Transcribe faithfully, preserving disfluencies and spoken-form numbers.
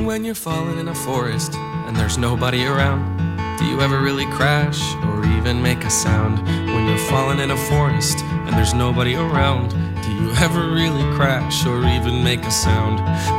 when you're falling in a forest and there's nobody around, do you ever really crash or even make a sound? When you're falling in a forest and there's nobody around, do you ever really crash or even make a sound?